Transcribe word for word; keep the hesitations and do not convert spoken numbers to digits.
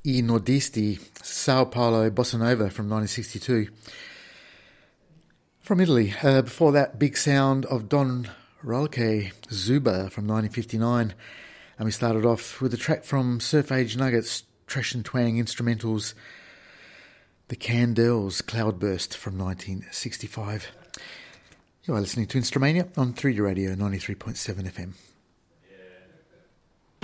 I Nordisti, Sao Paulo Bossa Nova from nineteen sixty-two. From Italy, uh, before that, Big Sound of Don Rolke, Zuba from nineteen fifty-nine. And we started off with a track from Surf Age Nuggets, Trash and Twang Instrumentals, The Candles, Cloudburst from nineteen sixty-five. You are listening to Instrumania on three D Radio ninety-three point seven F M.